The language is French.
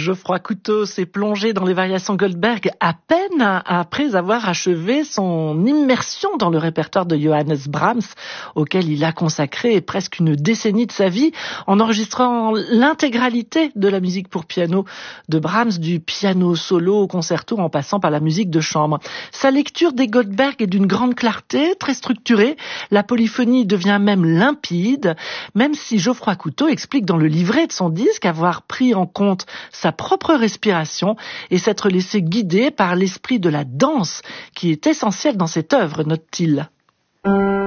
Geoffroy Couteau s'est plongé dans les variations Goldberg à peine après avoir achevé son immersion dans le répertoire de Johannes Brahms, auquel il a consacré presque une décennie de sa vie, en enregistrant l'intégralité de la musique pour piano de Brahms, du piano solo au concerto en passant par la musique de chambre. Sa lecture des Goldberg est d'une grande clarté, très structurée. La polyphonie devient même limpide, même si Geoffroy Couteau explique dans le livret de son disque avoir pris en compte sa propre respiration et s'être laissé guider par l'esprit de la danse qui est essentiel dans cette œuvre, note-t-il.